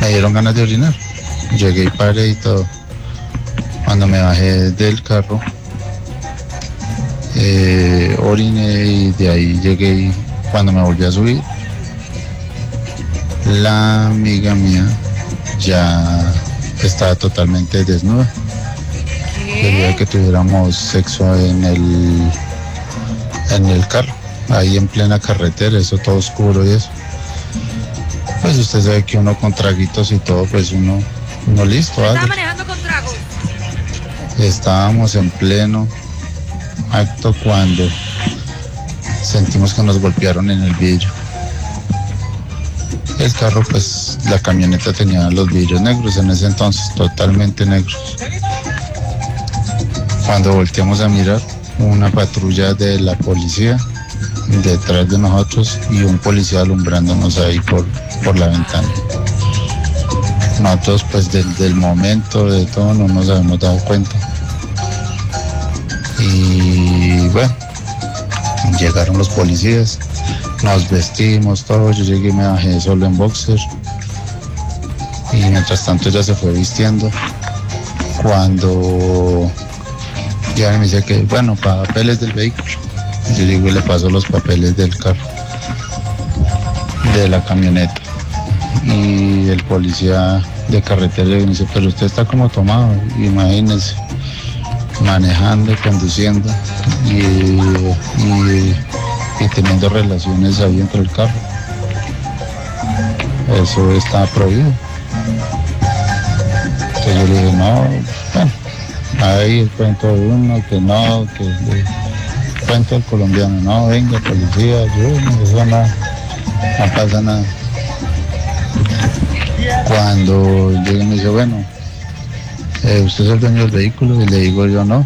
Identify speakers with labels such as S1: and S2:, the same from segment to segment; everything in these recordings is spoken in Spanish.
S1: me dieron ganas de orinar. Llegué y paré y todo. Cuando me bajé del carro, oriné y de ahí llegué y cuando me volví a subir, la amiga mía ya estaba totalmente desnuda. Quería que tuviéramos sexo en el carro, ahí en plena carretera, eso todo oscuro y eso. Pues usted sabe que uno con traguitos y todo, pues uno listo.
S2: ¿Estaba manejando con tragos?
S1: Estábamos en pleno acto cuando sentimos que nos golpearon en el vidrio. El carro, pues la camioneta tenía los vidrios negros en ese entonces, totalmente negros. Cuando volteamos a mirar, una patrulla de la policía detrás de nosotros y un policía alumbrándonos ahí por la ventana. Nosotros pues del momento de todo no nos habíamos dado cuenta. Y bueno, llegaron los policías, nos vestimos todos, yo llegué y me bajé solo en boxer. Y mientras tanto ella se fue vistiendo. Cuando ya me dice que, bueno, papeles del vehículo. Yo digo y le paso los papeles del carro, de la camioneta. Y el policía de carretera le dice, pero usted está como tomado, imagínese, manejando, conduciendo y teniendo relaciones ahí dentro del carro. Eso está prohibido. Entonces yo le dije, no, bueno, ahí el cuento de uno, que no, que el cuento del colombiano, no, venga, policía, ayúdenme, eso no pasa nada. Cuando llega y me dice, bueno, ¿usted es el dueño del vehículo? Y le digo yo, no.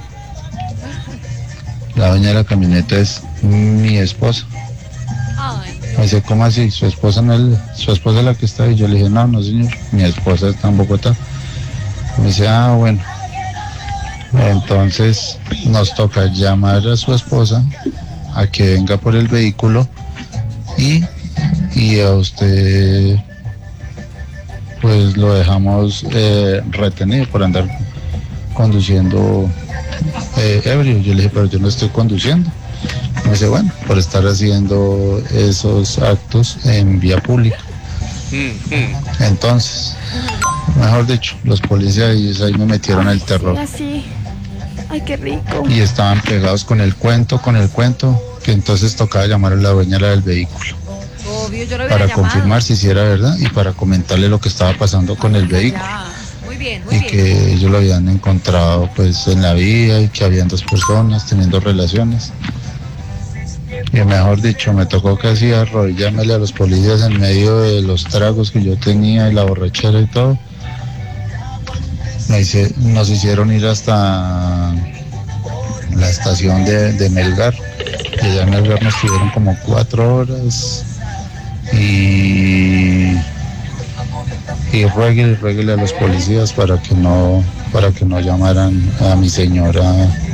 S1: La dueña de la camioneta es mi esposa. Me dice, ¿cómo así? ¿Su esposa es la que está ahí? Yo le dije, no, señor, mi esposa está en Bogotá. Me dice, bueno. Entonces nos toca llamar a su esposa a que venga por el vehículo y a usted pues lo dejamos retenido por andar conduciendo ebrio. Yo le dije, pero yo no estoy conduciendo. Me dice, bueno, por estar haciendo esos actos en vía pública. Entonces, mejor dicho, los policías ahí me metieron el terror.
S2: Así. Ay, qué rico.
S1: Y estaban pegados con el cuento, que entonces tocaba llamar a la dueña del vehículo.
S2: Obvio, yo lo
S1: para
S2: llamado.
S1: Confirmar si sí era verdad y para comentarle lo que estaba pasando con el vehículo.
S2: Muy bien,
S1: y que ellos lo habían encontrado pues en la vía y que habían 2 personas teniendo relaciones. Y mejor dicho, me tocó casi arrodillármele a los policías en medio de los tragos que yo tenía y la borrachera y todo. Nos hicieron ir hasta la estación de Melgar. Y allá en Melgar nos tuvieron como 4 horas. Y rueguele a los policías para que no llamaran a mi señora.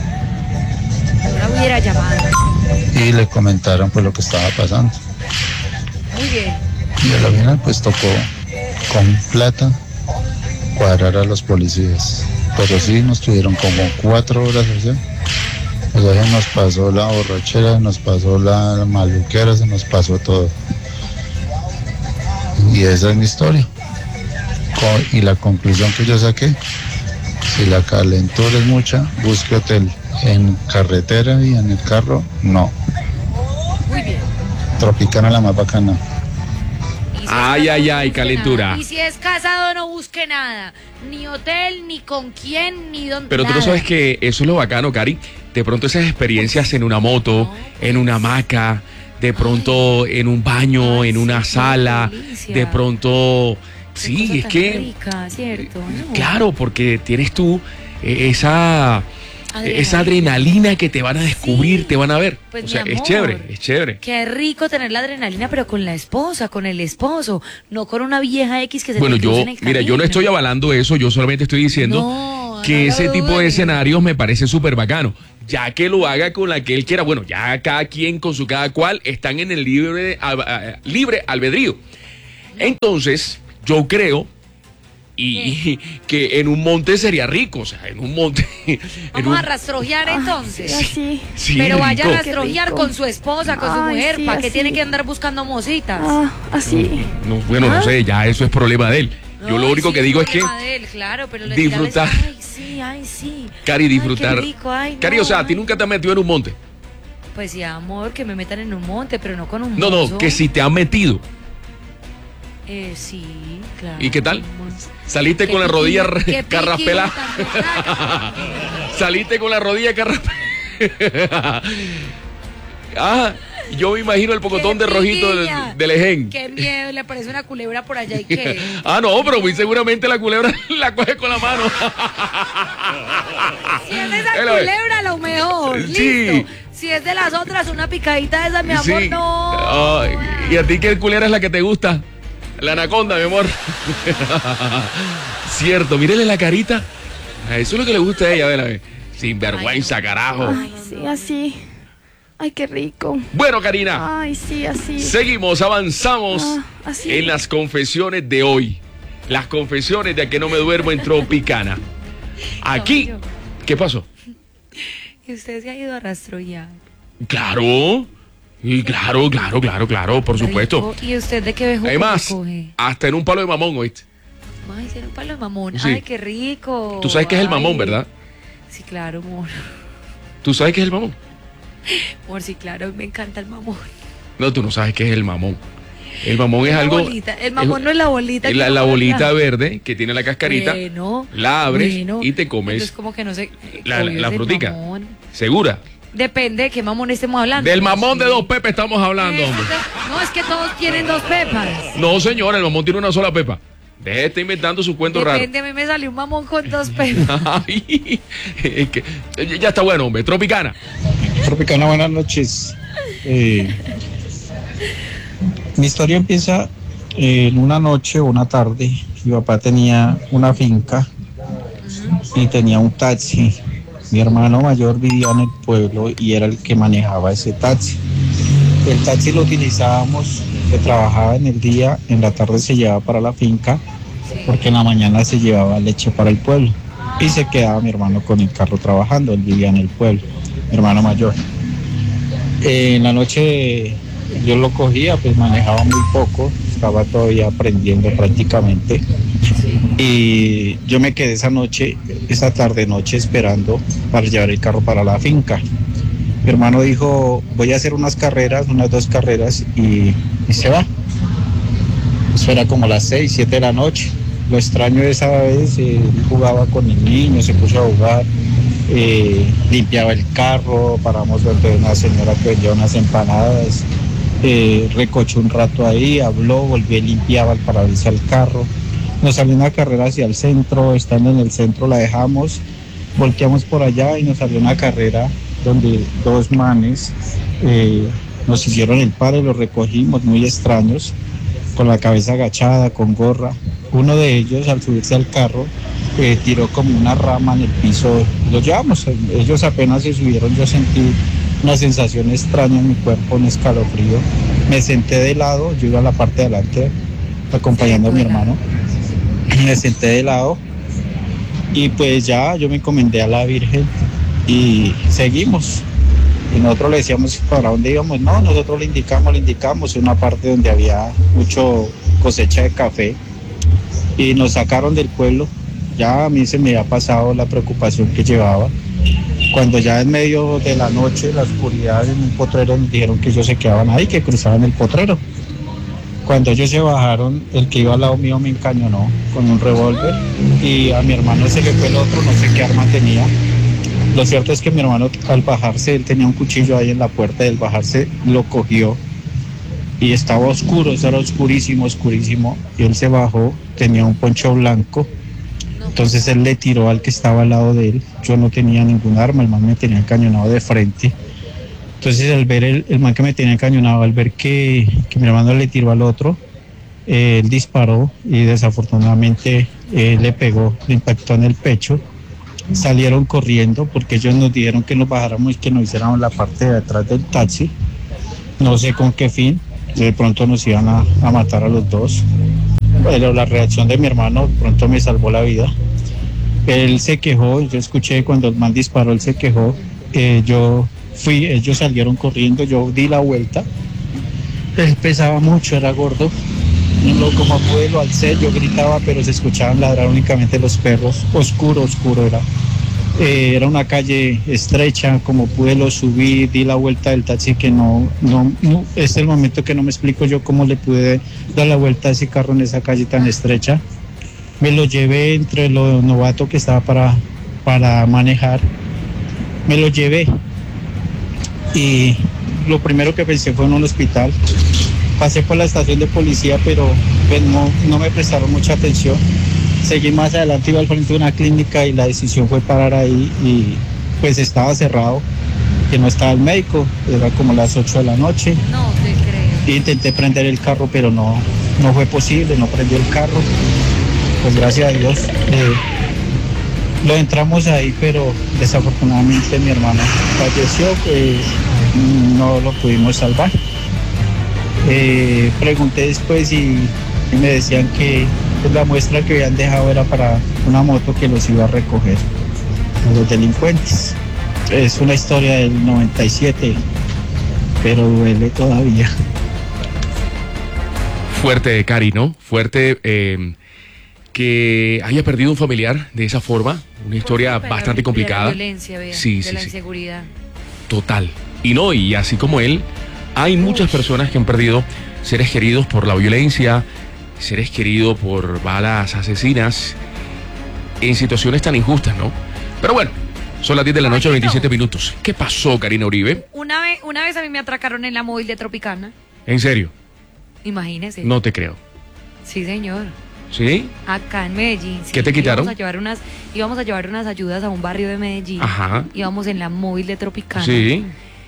S2: No hubiera llamado.
S1: Y le comentaron pues lo que estaba pasando.
S2: Muy bien.
S1: Y a la final pues tocó con plata cuadrar a los policías. Pero sí nos tuvieron como 4 horas allá. O sea, se nos pasó la borrachera, nos pasó la maluquera, se nos pasó todo. Y esa es mi historia. Y la conclusión que yo saqué, si la calentura es mucha, busque hotel. En carretera y en el carro, no.
S2: Muy bien.
S1: Tropicana la más bacana.
S3: Ay, calentura.
S2: Y si es casado, no busque nada. Ni hotel, ni con quién, ni dónde.
S3: Pero tú no sabes que eso es lo bacano, Cari. De pronto esas experiencias en una moto, en una hamaca, de pronto en un baño, en una sala, de pronto... Sí, es que...
S2: Rica, ¿cierto? No.
S3: Claro, porque tienes tú esa adrenalina que te van a descubrir, te van a ver.
S2: Pues,
S3: o sea,
S2: mi
S3: es
S2: amor,
S3: chévere.
S2: Qué rico tener la adrenalina, pero con la esposa, con el esposo, no con una vieja X que se
S3: Bueno,
S2: te cruce en el
S3: mira, yo no
S2: camino.
S3: estoy avalando eso, yo solamente estoy diciendo que ese tipo de escenarios me parece súper bacano. Ya que lo haga con la que él quiera, bueno, ya cada quien con su cada cual están en el libre albedrío. Entonces, yo creo y que en un monte sería rico, o sea, en un monte.
S2: Vamos a rastrojear entonces.
S4: Así.
S3: Sí,
S2: Pero vaya a
S3: rico.
S2: rastrojear
S4: Qué rico.
S2: con su esposa, con su
S4: Ay,
S2: mujer.
S4: sí,
S2: ¿Para qué
S4: así.
S2: tiene que andar buscando mositas?
S4: Así.
S3: No, bueno, no sé, ya eso es problema de él. Yo lo único
S2: sí,
S3: que digo es que
S2: problema de él, claro, pero
S3: disfrutar.
S2: Ay, sí.
S3: Cari, disfrutar.
S2: Ay, qué rico, ay,
S3: Cari,
S2: no,
S3: o sea, ¿a ti
S2: ay.
S3: nunca te has metido en un monte?
S2: Pues sí, amor, que me metan en un monte, pero no con un
S3: No,
S2: mozo.
S3: que si te han metido.
S2: Sí, claro.
S3: ¿Y qué tal?
S2: amor.
S3: Saliste
S2: Qué
S3: con la
S2: piqui-
S3: rodilla
S2: qué piqui
S3: carraspelada.
S2: tan berraca.
S3: Saliste con la rodilla carraspelada. Ah, yo me imagino el pocotón
S2: Qué
S3: de rojito
S2: piquilla.
S3: del ején.
S2: Qué miedo, le aparece una culebra por allá y qué.
S3: Ah, no, pero muy seguramente la culebra la coge con la mano.
S2: Si es de esa
S3: Hello.
S2: culebra, lo mejor.
S3: Sí.
S2: Listo. Si es de las otras, una picadita de esa, mi amor,
S3: Sí.
S2: no.
S3: Ay, ¿y a ti qué culebra es la que te gusta? La anaconda, mi amor. Cierto, mírele la carita. Eso es lo que le gusta a ella, ver. Sin vergüenza, carajo.
S4: Ay, sí, así. Ay, qué rico.
S3: Bueno, Karina,
S4: Ay, sí, así.
S3: seguimos, avanzamos
S4: Así.
S3: en las confesiones de hoy. Las confesiones de A que no me duermo en Tropicana. Aquí,
S2: Caballo.
S3: ¿qué pasó?
S2: Y usted se ha ido a rastrojear.
S3: Claro, y claro, por supuesto.
S2: Rico. ¿Y usted de qué bejuco
S3: Además,
S2: coge?
S3: hasta en un palo de mamón, ¿oíste?
S2: Ay, tiene un palo de mamón.
S3: Sí.
S2: Ay, qué rico.
S3: Tú sabes que es el mamón,
S2: Ay.
S3: ¿verdad?
S2: Sí, claro, amor.
S3: ¿Tú sabes qué es el mamón?
S2: Amor, sí, claro, me encanta el mamón.
S3: No, tú no sabes qué es el mamón. El mamón es
S2: La
S3: algo.
S2: bolita. El mamón no es la bolita.
S3: Es
S2: que
S3: la
S2: uno
S3: bolita
S2: agarra.
S3: verde que tiene la cascarita.
S2: Bueno,
S3: la abres
S2: bueno.
S3: y te comes.
S2: Entonces, como que no sé.
S3: La
S2: obvio, es del
S3: frutica.
S2: mamón.
S3: ¿Segura?
S2: Depende de qué mamón estemos hablando.
S3: Del mamón
S2: Sí.
S3: de dos pepas estamos hablando, hombre.
S2: No, es que todos tienen dos pepas.
S3: No, señor, el mamón tiene una sola pepa. Deje de estar inventando su cuento
S2: Depende, a mí me salió un mamón con dos pepas.
S3: raro. Ay, es que ya está bueno, hombre. Tropicana.
S5: Tropicana, buenas noches. Mi historia empieza en una noche o una tarde. Mi papá tenía una finca y tenía un taxi. Mi hermano mayor vivía en el pueblo y era el que manejaba ese taxi. El taxi lo utilizábamos, que trabajaba en el día, en la tarde se llevaba para la finca, porque en la mañana se llevaba leche para el pueblo. Y se quedaba mi hermano con el carro trabajando, él vivía en el pueblo, mi hermano mayor. En la noche yo lo cogía, pues manejaba muy poco, estaba todavía aprendiendo prácticamente. Y yo me quedé esa tarde-noche esperando para llevar el carro para la finca. Mi hermano dijo, voy a hacer unas 2 carreras y se va. Eso era como las 6, 7 de la noche. Lo extraño esa vez, jugaba con el niño, se puso a jugar, limpiaba el carro, paramos donde una señora que vendía unas empanadas, recochó un rato ahí, habló, volvió y limpiaba el parabrisas del carro. Nos salió una carrera hacia el centro, estando en el centro la dejamos, volteamos por allá y nos salió una carrera donde 2 manes nos hicieron el paro y los recogimos, muy extraños, con la cabeza agachada, con gorra. Uno de ellos, al subirse al carro, tiró como una rama en el piso. Lo llevamos, ellos apenas se subieron, yo sentí una sensación extraña en mi cuerpo, un escalofrío. Me senté de lado, yo iba a la parte de adelante acompañando a mi hermano. Me senté de lado y pues ya yo me encomendé a la Virgen y seguimos. Y nosotros le decíamos para dónde íbamos. No, nosotros le indicamos una parte donde había mucho cosecha de café y nos sacaron del pueblo. Ya a mí se me había pasado la preocupación que llevaba. Cuando ya en medio de la noche, la oscuridad, en un potrero, nos dijeron que ellos se quedaban ahí, que cruzaban el potrero. Cuando ellos se bajaron, el que iba al lado mío me encañonó con un revólver y a mi hermano se le fue el otro, no sé qué arma tenía. Lo cierto es que mi hermano, al bajarse, él tenía un cuchillo ahí en la puerta, y al bajarse lo cogió y estaba oscuro, eso era oscurísimo, y él se bajó, tenía un poncho blanco. Entonces él le tiró al que estaba al lado de él. Yo no tenía ningún arma, el man me tenía encañonado de frente. Entonces al ver el man que me tenía encañonado, al ver que mi hermano le tiró al otro, él disparó y desafortunadamente le pegó, le impactó en el pecho. Salieron corriendo porque ellos nos dijeron que nos bajáramos y que nos hiciéramos la parte de atrás del taxi. No sé con qué fin, de pronto nos iban a matar a los dos. pero la reacción de mi hermano pronto me salvó la vida. Él se quejó, yo escuché cuando el man disparó, él se quejó. Yo fui, ellos salieron corriendo, yo di la vuelta. Él pesaba mucho, era gordo. Como pude lo alcé, yo gritaba, pero se escuchaban ladrar únicamente los perros. Oscuro era. Era una calle estrecha, como pude lo subí, di la vuelta del taxi, que no, es el momento que no me explico yo cómo le pude dar la vuelta a ese carro en esa calle tan estrecha. Me lo llevé entre lo novato que estaba para manejar, me lo llevé y lo primero que pensé fue en un hospital. Pasé por la estación de policía, pero pues, no me prestaron mucha atención. Seguí más adelante, iba al frente de una clínica y la decisión fue parar ahí y pues estaba cerrado, que no estaba el médico, era como las 8 de la noche.
S2: No te creo.
S5: Intenté prender el carro, pero no fue posible, no prendió el carro. Pues gracias a Dios lo entramos ahí, pero desafortunadamente mi hermano falleció, no lo pudimos salvar. Pregunté después y me decían que pues, la muestra que habían dejado era para una moto que los iba a recoger a los delincuentes. Es una historia del 97, pero duele todavía.
S3: Fuerte, Cari, ¿no? Fuerte que haya perdido un familiar de esa forma. Una historia bastante complicada.
S2: De la violencia, vea,
S3: sí,
S2: de la
S3: sí.
S2: inseguridad.
S3: Total. Y así como él, hay muchas personas que han perdido seres queridos por la violencia, seres queridos por balas asesinas, en situaciones tan injustas, ¿no? Pero bueno, son las 10 de la noche, 27 minutos. ¿Qué pasó, Karina Uribe?
S2: Una vez a mí me atracaron en la móvil de Tropicana.
S3: ¿En serio?
S2: Imagínese.
S3: No te creo.
S2: Sí, señor.
S3: ¿Sí?
S2: Acá en Medellín. Sí.
S3: ¿Qué te quitaron?
S2: Íbamos a llevar unas ayudas a un barrio de Medellín.
S3: Ajá.
S2: Íbamos en la móvil de Tropicana.
S3: Sí.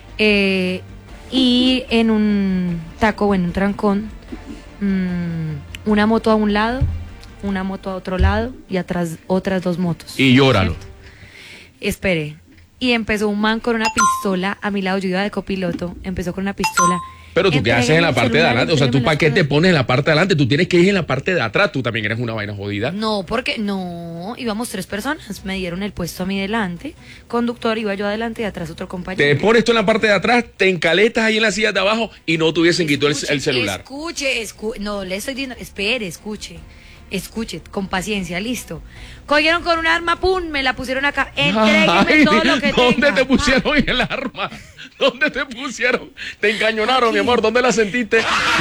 S2: Y en un taco, en un trancón, una moto a un lado, una moto a otro lado y atrás otras dos motos.
S3: Y llóralo.
S2: ¿Cierto? Espere. Y empezó un man con una pistola a mi lado, yo iba de copiloto, empezó con una pistola.
S3: Pero tú qué haces en la parte de adelante, o sea, tú para qué te pones en la parte de adelante, tú tienes que ir en la parte de atrás, tú también eres una vaina jodida.
S2: No, porque no, íbamos 3 personas, me dieron el puesto a mí delante, conductor, iba yo adelante y atrás otro compañero.
S3: Te pones tú en la parte de atrás, te encaletas ahí en la silla de abajo y no te hubiesen quitado el celular.
S2: Escuche, no, le estoy diciendo, espere, escuche, con paciencia, listo. Cogieron con un arma, pum, me la pusieron acá, entrégueme todo lo que
S3: ¿Dónde
S2: tenga.
S3: te pusieron el arma? ¿Dónde te pusieron? Te encañonaron, aquí. Mi amor, ¿dónde la sentiste?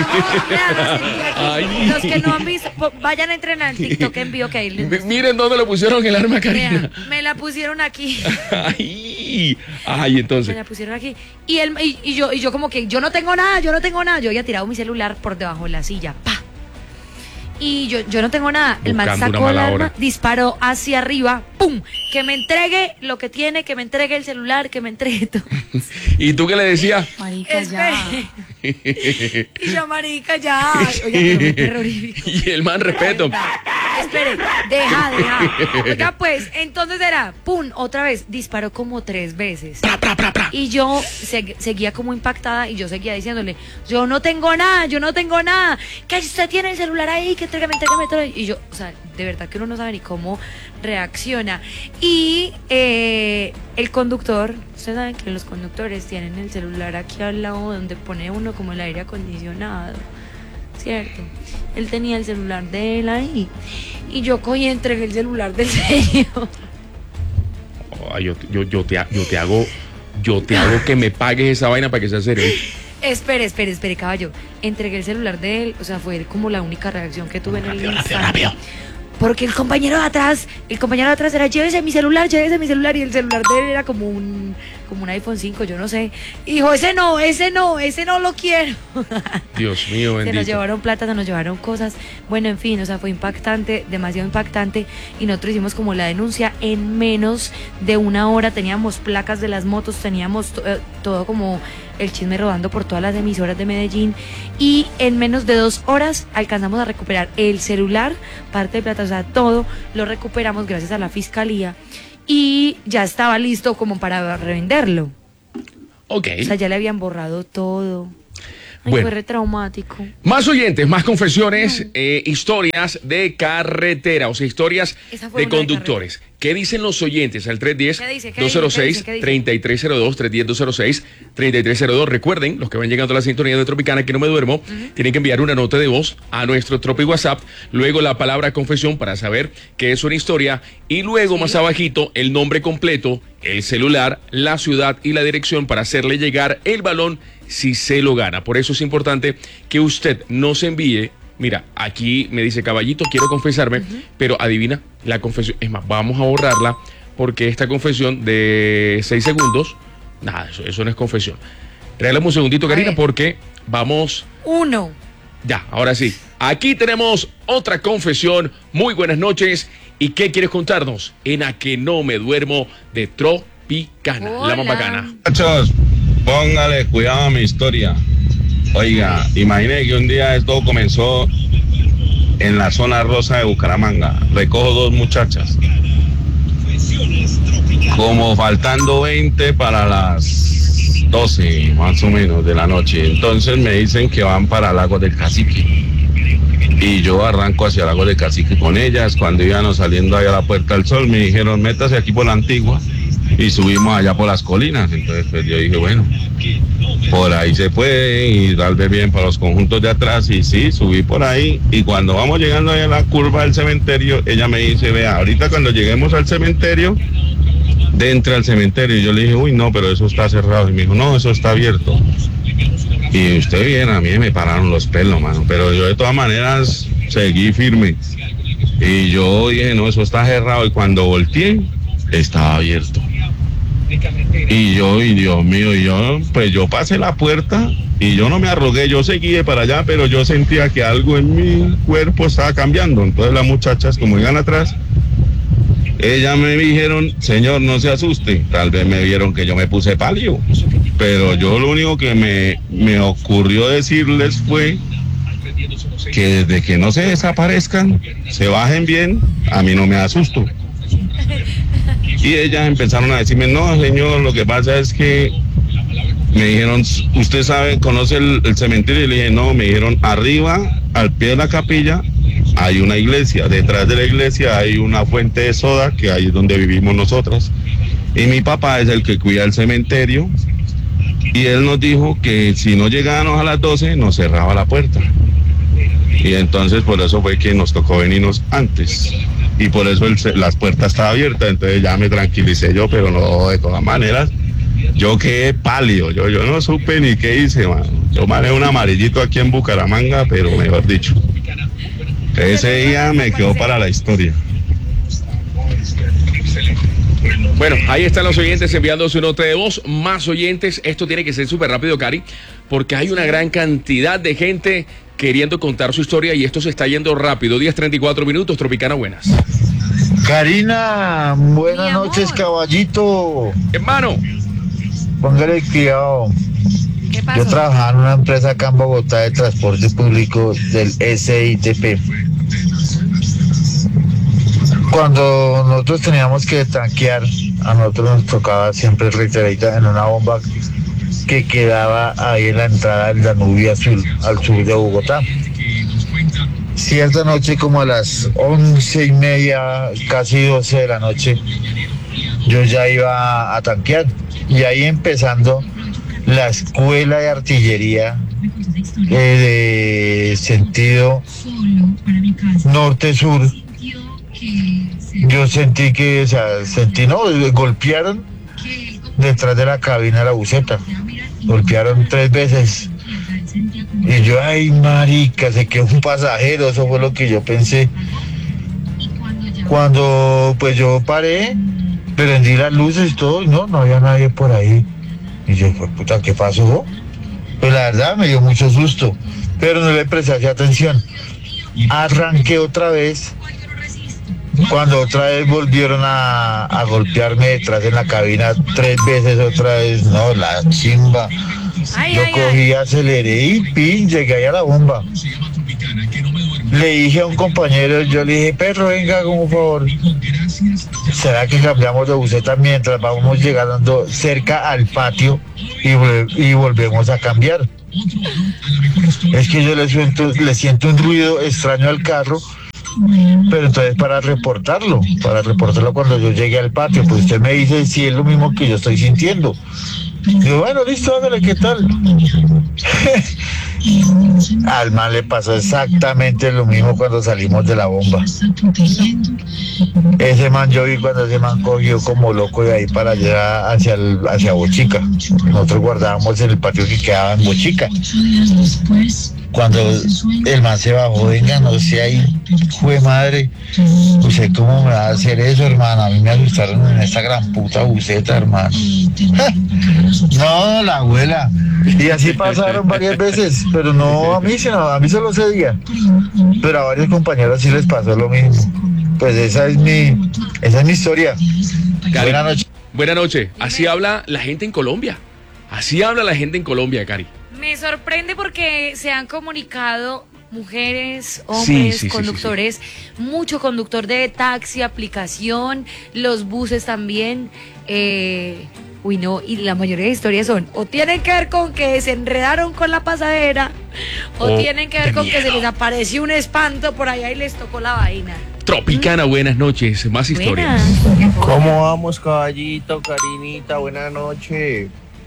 S2: Ay. Los que no han visto, vayan a entrenar en TikTok en vivo que ahí les
S3: miren dónde le pusieron el arma, Karina.
S2: Vean, me la pusieron aquí.
S3: Ay, entonces.
S2: Me la pusieron aquí. Y yo como que, yo no tengo nada. Yo había tirado mi celular por debajo de la silla. ¡Pah! Y yo no tengo nada. El man sacó el arma, disparó hacia arriba, ¡pum! Que me entregue lo que tiene, que me entregue el celular, que me entregue todo.
S3: ¿Y tú qué le decías?
S4: Marica, ya.
S2: Y yo, marica, ya. Oiga, pero terrorífico.
S3: Y el man, respeto.
S2: Espere, deja. Oiga, pues, entonces era, ¡pum! Otra vez, disparó como 3 veces. Y yo seguía como impactada y yo seguía diciéndole, yo no tengo nada. Que usted tiene el celular ahí, que entrégame todo. Y yo, o sea, de verdad que uno no sabe ni cómo reacciona. Y el conductor, ustedes saben que los conductores tienen el celular aquí al lado donde pone uno como el aire acondicionado, ¿cierto? Él tenía el celular de él ahí y yo cogí y entregué el celular del señor.
S3: Ay, yo te hago que me pagues esa vaina para que sea serio.
S2: Espere, caballo. Entregué el celular de él, o sea, fue como la única reacción que tuve en el instante.
S3: Rápido.
S2: Porque el compañero de atrás era, llévese mi celular, y el celular de él era como un iPhone 5, yo no sé. Y dijo, ese no lo quiero.
S3: Dios mío, bendito.
S2: Se nos llevaron plata, se nos llevaron cosas. Bueno, en fin, o sea, fue impactante, demasiado impactante. Y nosotros hicimos como la denuncia en menos de 1 hora. Teníamos placas de las motos, teníamos todo como el chisme rodando por todas las emisoras de Medellín. Y en menos de 2 horas alcanzamos a recuperar el celular, parte de plata, o sea, todo lo recuperamos gracias a la fiscalía. Y ya estaba listo como para revenderlo.
S3: Ok.
S2: O sea, ya le habían borrado todo. Ay,
S3: Bueno.
S2: fue retraumático.
S3: Más oyentes, más confesiones, historias de carretera, o sea, historias
S2: Esa fue
S3: de
S2: una de
S3: conductores. ¿Qué dicen los oyentes? Al
S2: ¿Qué dice? ¿Qué dice? ¿Qué dice?
S3: 310-206-3302, 310-206-3302. Recuerden, los que van llegando a la sintonía de Tropicana, que no me duermo, tienen que enviar una nota de voz a nuestro Tropi WhatsApp, luego la palabra confesión para saber qué es una historia, y luego más abajito el nombre completo, el celular, la ciudad y la dirección para hacerle llegar el balón si se lo gana. Por eso es importante que usted nos envíe. Mira, aquí me dice Caballito, quiero confesarme, pero adivina, la confesión, es más, vamos a borrarla porque esta confesión de 6 segundos, nada, eso no es confesión. Regálame un segundito, Karina,
S2: ver.
S3: porque vamos,
S2: 1.
S3: ya, ahora sí. Aquí tenemos otra confesión. Muy buenas noches. ¿Y qué quieres contarnos en A que no me duermo de Tropicana? La más
S2: Hola.
S3: bacana.
S6: Muchachos, póngale cuidado a mi historia. Oiga, imagine que un día esto comenzó en la zona rosa de Bucaramanga. Recojo 2 muchachas. Como faltando 20 para las 12 más o menos de la noche. Entonces me dicen que van para Lago del Cacique. Y yo arranco hacia Lago del Cacique con ellas. Cuando íbamos saliendo allá a la Puerta del Sol, me dijeron, métase aquí por la Antigua. Y subimos allá por las colinas. Entonces pues yo dije, bueno, por ahí se puede y tal vez bien para los conjuntos de atrás. Y sí, subí por ahí. Y cuando vamos llegando allá a la curva del cementerio, ella me dice, vea, ahorita cuando lleguemos al cementerio, entra al cementerio. Y yo le dije, uy, no, pero eso está cerrado. Y me dijo, no, eso está abierto. Y usted viene, a mí me pararon los pelos, mano. Pero yo de todas maneras seguí firme. Y yo dije, no, eso está cerrado. Y cuando volteé, estaba abierto. Y yo, y Dios mío, y yo, pues yo pasé la puerta y yo no me arrogué, yo seguí de para allá, pero yo sentía que algo en mi cuerpo estaba cambiando. Entonces las muchachas, como iban atrás, ellas me dijeron, señor, no se asuste. Tal vez me vieron que yo me puse pálido, pero yo lo único que me ocurrió decirles fue que desde que no se desaparezcan, se bajen bien, a mí no me asusto. Y ellas empezaron a decirme, no, señor, lo que pasa es que me dijeron, ¿usted sabe, conoce el cementerio? Y le dije, no, me dijeron, arriba, al pie de la capilla, hay una iglesia. Detrás de la iglesia hay una fuente de soda, que ahí es donde vivimos nosotras. Y mi papá es el que cuida el cementerio. Y él nos dijo que si no llegábamos a las 12, nos cerraba la puerta. Y entonces por eso fue que nos tocó venirnos antes. Y por eso las puertas estaban abiertas, entonces ya me tranquilicé yo, pero no, de todas maneras, yo quedé pálido, yo no supe ni qué hice, mano. Yo manejé un amarillito aquí en Bucaramanga, pero mejor dicho, ese día me quedó para la historia.
S3: Bueno, ahí están los oyentes enviando su nota de voz. Más oyentes, esto tiene que ser súper rápido, Cari, porque hay una gran cantidad de gente queriendo contar su historia y esto se está yendo rápido. 10:34 minutos, Tropicana, buenas.
S7: Karina, buenas noches, caballito.
S3: Hermano.
S7: Póngale cuidado.
S2: ¿Qué pasó?
S7: Yo trabajaba en una empresa acá en Bogotá de transporte público del SITP. Cuando nosotros teníamos que tanquear, a nosotros nos tocaba siempre reiterada en una bomba que quedaba ahí en la entrada del Danubio Azul, al sur de Bogotá. Cierta noche, como a las 11:30, casi 12 de la noche, yo ya iba a tanquear. Y ahí empezando la escuela de artillería de sentido norte-sur. Yo sentí que, golpearon detrás de la cabina de la buseta. Golpearon 3 veces. Y yo, ay, marica, se quedó un pasajero, eso fue lo que yo pensé. Cuando pues yo paré, prendí las luces y todo, y no había nadie por ahí. Y yo, pues puta, ¿qué pasó? Pues la verdad me dio mucho susto, pero no le presté atención. Arranqué otra vez. Cuando otra vez volvieron a golpearme detrás en la cabina 3 veces otra vez, no, la chimba. Yo cogí, aceleré y pin, llegué ahí a la bomba. Le dije a un compañero, yo le dije, perro, venga, como por favor. ¿Será que cambiamos de buseta mientras vamos llegando cerca al patio y volvemos a cambiar? Es que yo le siento un ruido extraño al carro, pero entonces para reportarlo cuando yo llegue al patio, pues usted me dice si es lo mismo que yo estoy sintiendo. Digo, bueno, listo, hágale, ¿qué tal? Al man le pasó exactamente lo mismo cuando salimos de la bomba. Ese man, yo vi cuando ese man cogió como loco de ahí para allá hacia Bochica. Nosotros guardábamos en el patio que quedaba en Bochica. Cuando el man se bajó, venga, no sé, ahí, jue madre, ¿usted cómo me va a hacer eso, hermano? A mí me asustaron en esta gran puta buceta, hermano. No, la abuela. Y así pasaron varias veces, pero no a mí, sino a mí solo ese día. Pero a varios compañeros sí les pasó lo mismo. Pues esa es mi historia. Buenas noches.
S3: Buenas noches. Así habla la gente en Colombia. Así habla la gente en Colombia, Cari.
S2: Me sorprende porque se han comunicado mujeres, hombres, conductores, mucho conductor de taxi, aplicación, los buses también. Uy, no, y la mayoría de historias son o tienen que ver con que se enredaron con la pasadera o tienen que ver con que se les apareció un espanto por allá y les tocó la vaina.
S3: Tropicana, buenas noches, más historias.
S8: ¿Cómo vamos, caballito, Karinita? Buenas noches.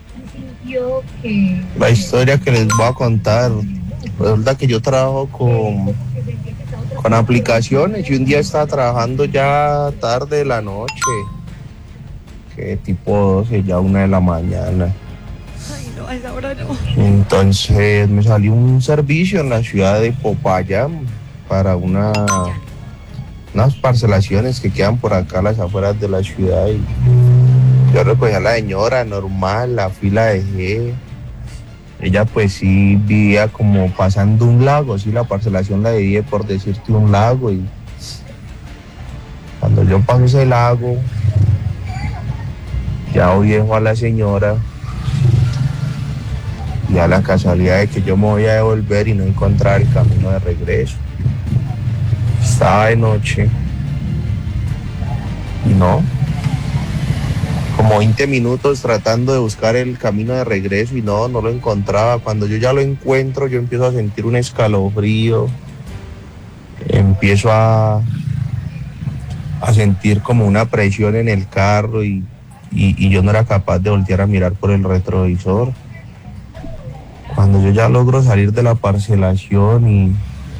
S8: La historia que les voy a contar, resulta que yo trabajo con aplicaciones y un día estaba trabajando ya tarde de la noche, que tipo 12, ya 1 de la mañana.
S2: Ay, no, a esa hora no.
S8: Entonces me salió un servicio en la ciudad de Popayán para unas parcelaciones que quedan por acá a las afueras de la ciudad y yo recogí a la señora normal, la fila dejé. Ella pues sí vivía como pasando un lago, sí, la parcelación la divide por decirte un lago y cuando yo paso ese lago, ya hoy dejo a la señora y a la casualidad de que yo me voy a devolver y no encontrar el camino de regreso. Estaba de noche y no, como 20 minutos tratando de buscar el camino de regreso y no lo encontraba. Cuando yo ya lo encuentro, yo empiezo a sentir un escalofrío, empiezo a sentir como una presión en el carro y yo no era capaz de voltear a mirar por el retrovisor. Cuando yo ya logro salir de la parcelación y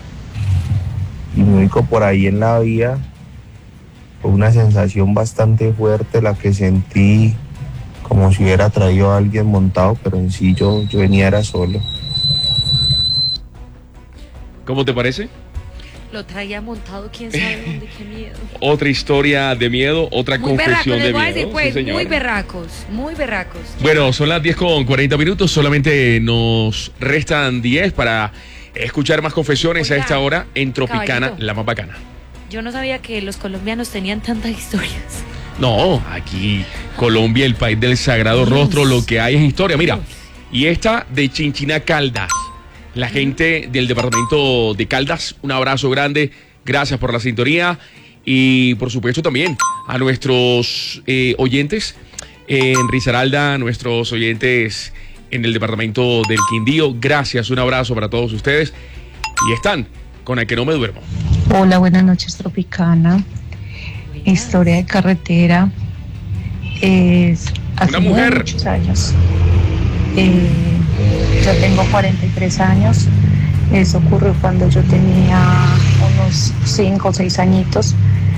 S8: me ubico por ahí en la vía, fue una sensación bastante fuerte la que sentí, como si hubiera traído a alguien montado, pero en sí yo venía era solo.
S3: ¿Cómo te parece?
S2: Lo traía montado, quién sabe dónde, qué miedo.
S3: Otra historia de miedo, otra
S2: Muy
S3: confesión
S2: berracos,
S3: de
S2: les voy a
S3: miedo.
S2: decir, pues,
S3: Sí, señora.
S2: muy berracos.
S3: Bueno, son las 10:40, solamente nos restan 10 para escuchar más confesiones.
S2: Oiga,
S3: a esta hora en Tropicana,
S2: caballito.
S3: la más bacana.
S2: Yo no sabía que los colombianos tenían tantas historias.
S3: No, aquí Colombia, el país del sagrado rostro, lo que hay es historia. Mira, y esta de Chinchina, Caldas. La gente del departamento de Caldas, un abrazo grande, gracias por la sintonía y por supuesto también a nuestros oyentes en Risaralda, nuestros oyentes en el departamento del Quindío, gracias, un abrazo para todos ustedes y están con El que no me duermo.
S9: Hola, buenas noches, Tropicana. Historia de carretera es hace
S3: Una mujer.
S9: muchos años. Yo tengo 43 años. Eso ocurrió cuando yo tenía unos 5 o 6 añitos.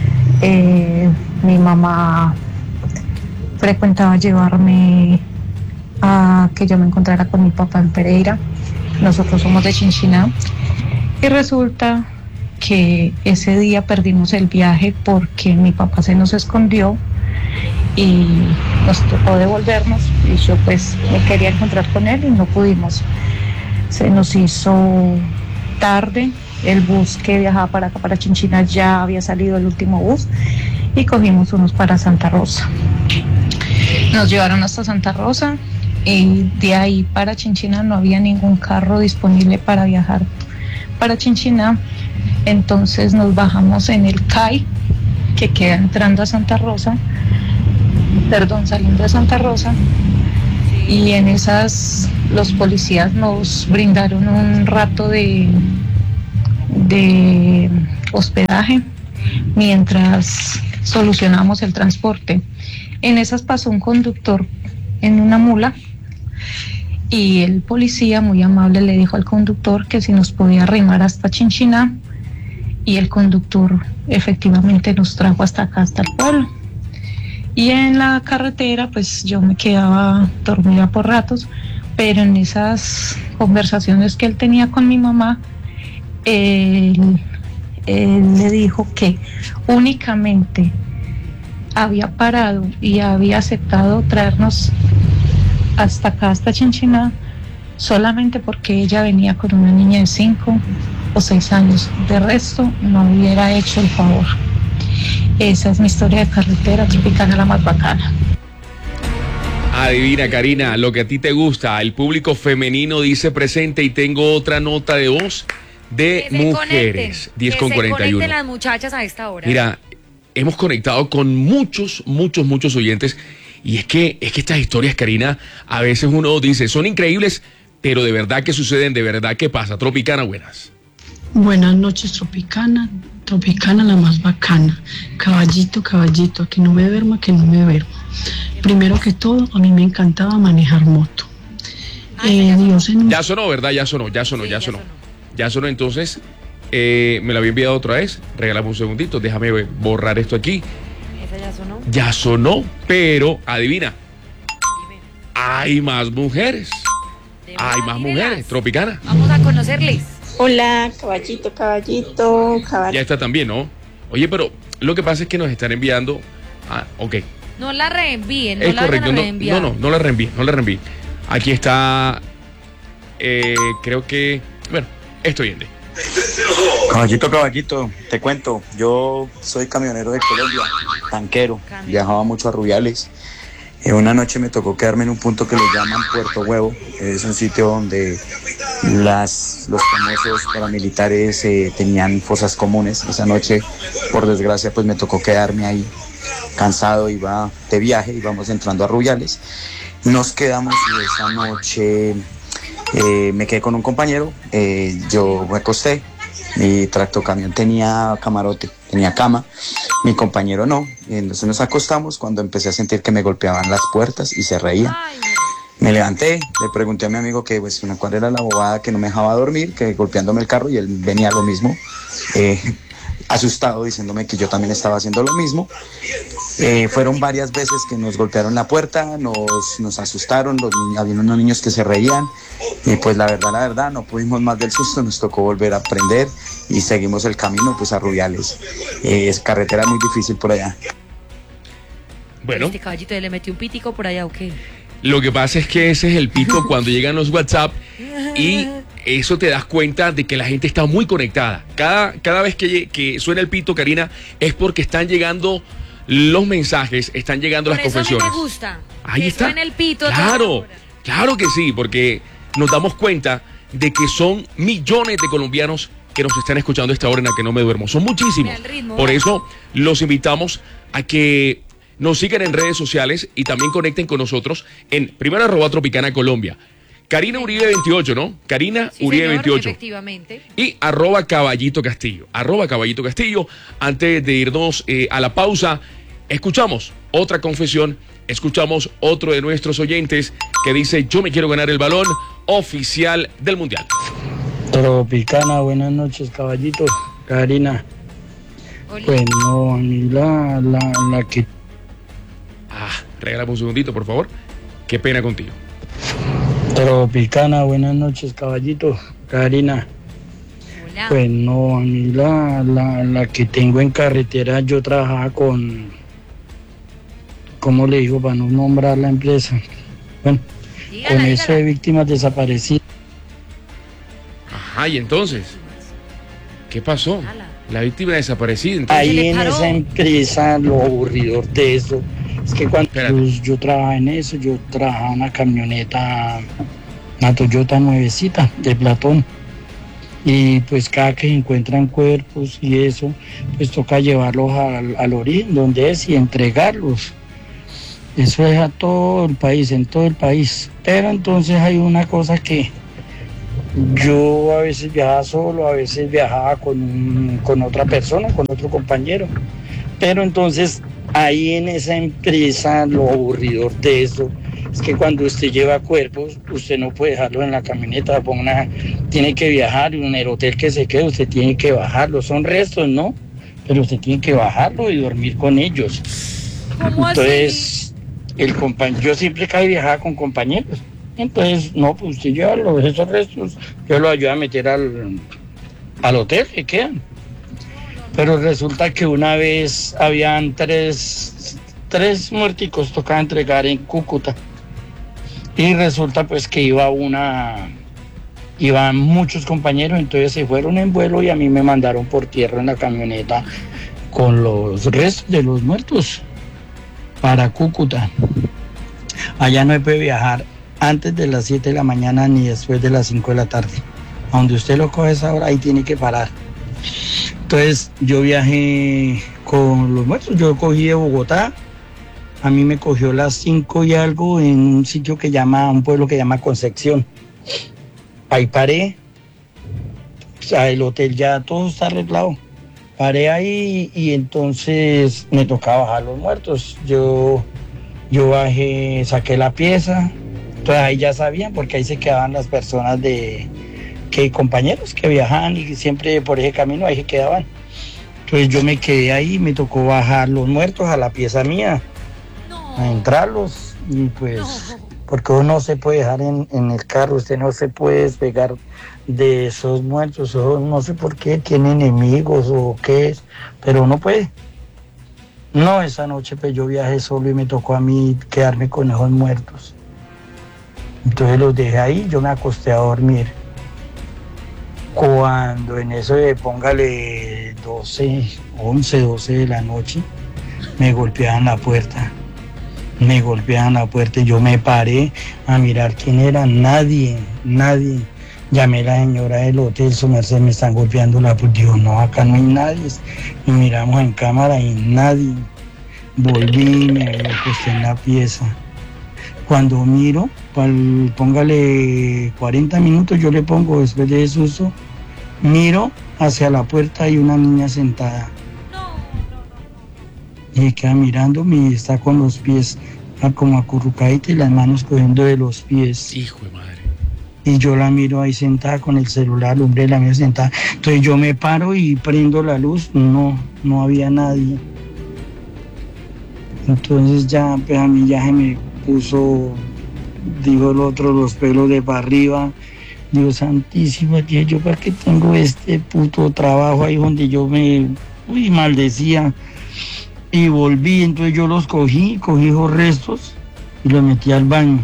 S9: Mi mamá frecuentaba llevarme a que yo me encontrara con mi papá en Pereira. Nosotros somos de Chinchiná. Y resulta que ese día perdimos el viaje porque mi papá se nos escondió y nos tocó devolvernos y yo pues me quería encontrar con él y no pudimos. Se nos hizo tarde, el bus que viajaba para acá, para Chinchiná, ya había salido el último bus y cogimos unos para Santa Rosa. Nos llevaron hasta Santa Rosa y de ahí para Chinchiná no había ningún carro disponible para viajar para Chinchiná, entonces nos bajamos en el CAI que queda entrando a Santa Rosa, saliendo de Santa Rosa, y en esas los policías nos brindaron un rato de hospedaje mientras solucionamos el transporte. En esas pasó un conductor en una mula y el policía muy amable le dijo al conductor que si nos podía arrimar hasta Chinchiná, y el conductor efectivamente nos trajo hasta acá, hasta el pueblo. Y en la carretera pues yo me quedaba dormida por ratos, pero en esas conversaciones que él tenía con mi mamá, él le dijo que únicamente había parado y había aceptado traernos hasta acá, hasta Chinchiná, solamente porque ella venía con una niña de 5 o 6 años. De resto, no hubiera hecho el favor. Esa es mi historia de carretera tropicana, la más bacana.
S3: Adivina, Karina, lo que a ti te gusta. El público femenino dice presente y tengo otra nota de voz de mujeres. 10:41.
S2: Que se conecten las muchachas a esta hora.
S3: Mira, hemos conectado con muchos oyentes y es que estas historias, Karina, a veces uno dice, son increíbles, pero de verdad que suceden, de verdad que pasa. Tropicana, buenas.
S10: Buenas noches, Tropicana la más bacana. Caballito, que no me duerma, que no me duerma. Primero que todo, a mí me encantaba manejar moto.
S3: Ya sonó, ¿verdad? Ya sonó. Entonces, me la había enviado otra vez. Regálame un segundito, déjame borrar esto aquí.
S2: ¿Esa ya sonó?
S3: Ya sonó, pero adivina. Hay más mujeres. Hay más mujeres, Tropicana.
S2: Vamos a conocerles.
S11: Hola, caballito.
S3: Ya está también, ¿no? Oye, pero lo que pasa es que nos están enviando. Ok.
S2: No la reenvíen,
S3: Es
S2: no la
S3: correcto,
S2: van a reenviar.
S3: no la reenvíen. Aquí está. Creo que. Bueno, estoy bien.
S12: Caballito, te cuento, yo soy camionero de Colombia, tanquero, viajaba mucho a Rubiales. Una noche me tocó quedarme en un punto que lo llaman Puerto Huevo, es un sitio donde los famosos paramilitares tenían fosas comunes. Esa noche, por desgracia, pues me tocó quedarme ahí, cansado, iba de viaje, íbamos entrando a Rubiales. Nos quedamos y esa noche me quedé con un compañero, yo me acosté, mi tractocamión tenía camarote, tenía cama, mi compañero no, y entonces nos acostamos cuando empecé a sentir que me golpeaban las puertas y se reían. Me levanté, le pregunté a mi amigo que pues cuál era la bobada que no me dejaba dormir, que golpeándome el carro, y él venía lo mismo, asustado, diciéndome que yo también estaba haciendo lo mismo. Fueron varias veces que nos golpearon la puerta, nos asustaron, había unos niños que se reían, y pues la verdad, no pudimos más del susto, nos tocó volver a aprender y seguimos el camino pues a Rubiales. Es carretera muy difícil por allá.
S3: Bueno.
S2: Este caballito le metió un pitico por allá, ¿o qué?
S3: Lo que pasa es que ese es el pito cuando llegan los WhatsApp y eso te das cuenta de que la gente está muy conectada. Cada vez que suena el pito, Karina, es porque están llegando los mensajes, están llegando las confesiones.
S2: Por eso me gusta.
S3: Ahí
S2: que
S3: está.
S2: Suena el pito.
S3: Claro que sí, porque nos damos cuenta de que son millones de colombianos que nos están escuchando a esta hora en la que no me duermo. Son muchísimos. Por eso los invitamos a que nos sigan en redes sociales y también conecten con nosotros en primero @Tropicana Colombia. Karina Uribe 28, ¿no? Karina Uribe 28.
S2: Efectivamente.
S3: Y @Caballito Castillo. @Caballito Castillo. Antes de irnos a la pausa, escuchamos otra confesión, escuchamos otro de nuestros oyentes que dice: yo me quiero ganar el balón oficial del Mundial.
S13: Tropicana, buenas noches, caballito. Karina.
S2: Hola.
S13: Pues no, a mí la que...
S3: Regálame un segundito, por favor. Qué pena contigo.
S13: Tropicana, buenas noches, caballito. Karina.
S2: Hola.
S13: Pues no, a mí la que tengo en carretera, yo trabajaba con... ¿Cómo le digo? Para no nombrar la empresa. Bueno, con eso de víctimas desaparecidas.
S3: Ajá, y entonces, ¿qué pasó? La víctima desaparecida. Entonces,
S13: Ahí en esa empresa, lo aburridor de eso es que cuando yo trabajaba en eso, yo trabajaba en una camioneta, una Toyota nuevecita de Platón, y pues cada que encuentran cuerpos y eso, pues toca llevarlos al origen donde es y entregarlos. Eso es a todo el país, en todo el país. Pero entonces hay una cosa que yo a veces viajaba solo, a veces viajaba con otra persona, con otro compañero. Pero entonces ahí en esa empresa lo aburridor de eso es que cuando usted lleva cuerpos, usted no puede dejarlo en la camioneta, tiene que viajar y en el hotel que se quede usted tiene que bajarlo. Son restos, ¿no? Pero usted tiene que bajarlo y dormir con ellos.
S2: ¿Cómo
S13: Entonces, yo siempre que viajaba con compañeros. Entonces, no, pues usted lleva esos restos, yo los ayudo a meter al hotel que quedan. Pero resulta que una vez habían tres muerticos, tocaba entregar en Cúcuta. Y resulta pues que iban muchos compañeros, entonces se fueron en vuelo y a mí me mandaron por tierra en la camioneta con los restos de los muertos para Cúcuta. Allá no se puede viajar antes de las 7 de la mañana ni después de las 5 de la tarde. A donde usted lo coge esa hora, ahí tiene que parar. Entonces yo viajé con los muertos, yo cogí de Bogotá, a mí me cogió las 5 y algo en un sitio un pueblo que llama Concepción. Ahí paré, o sea, el hotel ya todo está arreglado. Paré ahí y entonces me tocaba bajar los muertos. Yo bajé, saqué la pieza, entonces ahí ya sabían porque ahí se quedaban las personas compañeros que viajaban y siempre por ese camino ahí se quedaban. Entonces yo me quedé ahí, me tocó bajar los muertos a la pieza mía, a entrarlos y pues, porque uno no se puede dejar en el carro, usted no se puede despegar de esos muertos, no sé por qué, tiene enemigos o qué es, pero uno puede. No, esa noche pues yo viajé solo y me tocó a mí quedarme con esos muertos. Entonces los dejé ahí, yo me acosté a dormir. Cuando en eso de póngale 11, 12 de la noche, me golpeaban la puerta y yo me paré a mirar quién era, nadie. Llamé a la señora del hotel, su merced, me están golpeando la puerta. Digo, no, acá no hay nadie. Y miramos en cámara y nadie. Volví y me acosté en la pieza. Cuando miro, póngale 40 minutos, yo le pongo después de ese susto, miro hacia la puerta y una niña sentada. Y queda mirándome y está con los pies como acurrucadita y las manos cogiendo de los pies.
S3: Hijo de madre.
S13: Y yo la miro ahí sentada con el celular, hombre, la miro sentada. Entonces yo me paro y prendo la luz, no había nadie. Entonces ya, pues a mí ya se me puso, digo el otro, los pelos de para arriba. Dios santísimo, yo para qué tengo este puto trabajo ahí donde yo me maldecía. Y volví, entonces yo los cogí esos restos y los metí al baño.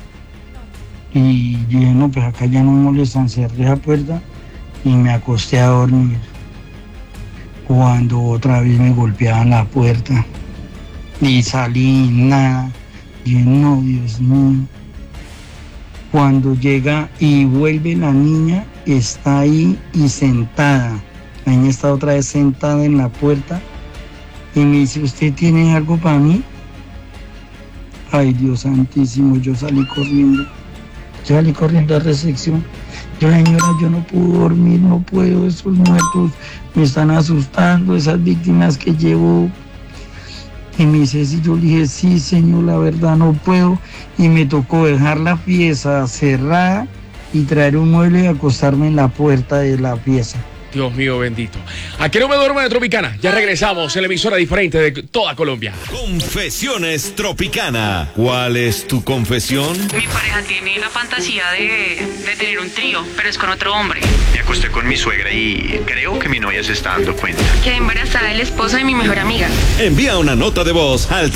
S13: Y dije, no, pues acá ya no me molestan, cerré la puerta y me acosté a dormir. Cuando otra vez me golpeaban la puerta y salí, nada. Y dije, no, Dios mío. Cuando llega y vuelve la niña, está ahí y sentada. La niña está otra vez sentada en la puerta y me dice, ¿usted tiene algo para mí? Ay, Dios santísimo, yo salí corriendo a recepción. Yo, señora, yo no puedo dormir, no puedo, esos muertos me están asustando, esas víctimas que llevo. Y me dice, sí, yo le dije, sí, señor, la verdad no puedo. Y me tocó dejar la pieza cerrada y traer un mueble y acostarme en la puerta de la pieza.
S3: Dios mío bendito. ¿A qué no me duermo de Tropicana? Ya regresamos en la emisora diferente de toda Colombia.
S14: Confesiones Tropicana. ¿Cuál es tu confesión?
S15: Mi pareja tiene la fantasía de tener un trío, pero es con otro hombre.
S16: Me acosté con mi suegra y creo que mi novia se está dando cuenta.
S15: Quedé embarazada del esposo de mi mejor amiga.
S14: Envía una nota de voz al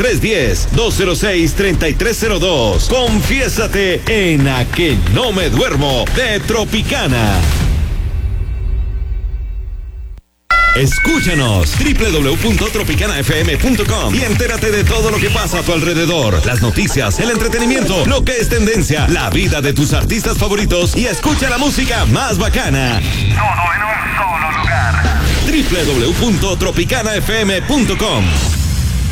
S14: 310-206-3302. Confiésate en A que no me duermo de Tropicana. Escúchanos www.tropicanafm.com y entérate de todo lo que pasa a tu alrededor, las noticias, el entretenimiento, lo que es tendencia, la vida de tus artistas favoritos y escucha la música más bacana.
S16: Todo en un solo lugar.
S14: www.tropicanafm.com